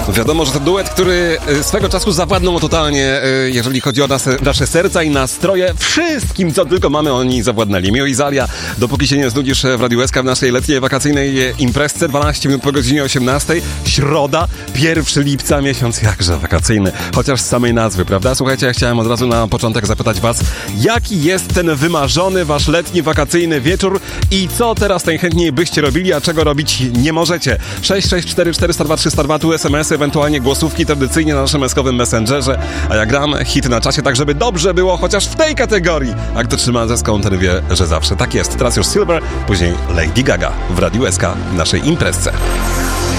Wiadomo, że to duet, który swego czasu zawładnął totalnie, jeżeli chodzi o nasze serca i nastroje. Wszystkim, co tylko mamy, oni zawładnęli. Mio i Zalia, dopóki się nie znudzisz w Radiu SK w naszej letniej wakacyjnej imprezce, 12 minut po godzinie 18, środa, 1 lipca, miesiąc jakże wakacyjny, chociaż z samej nazwy, prawda? Słuchajcie, ja chciałem od razu na początek zapytać was, jaki jest ten wymarzony wasz letni, wakacyjny wieczór i co teraz najchętniej byście robili, a czego robić nie możecie? 664 402 302, tu SMS-y, ewentualnie głosówki tradycyjnie na naszym eskowym Messengerze, a ja gram hity na czasie, tak żeby dobrze było chociaż w tej kategorii. A kto trzyma zeską, ten wie, że zawsze tak jest. Teraz już Silver, później Lady Gaga w Radiu SK w naszej imprezce.